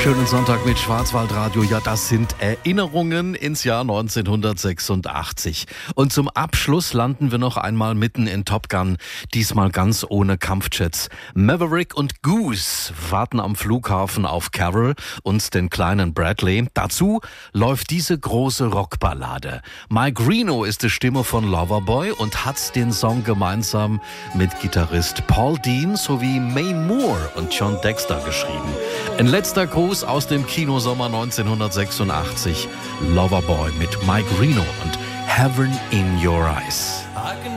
Schönen Sonntag mit Schwarzwaldradio. Ja, das sind Erinnerungen ins Jahr 1986. Und zum Abschluss landen wir noch einmal mitten in Top Gun. Diesmal ganz ohne Kampfjets. Maverick und Goose warten am Flughafen auf Carol und den kleinen Bradley. Dazu läuft diese große Rockballade. Mike Reno ist die Stimme von Loverboy und hat den Song gemeinsam mit Gitarrist Paul Dean sowie May Moore und John Dexter geschrieben. Ein letzter Gruß aus dem Kinosommer 1986. Loverboy mit Mike Reno und Heaven in Your Eyes.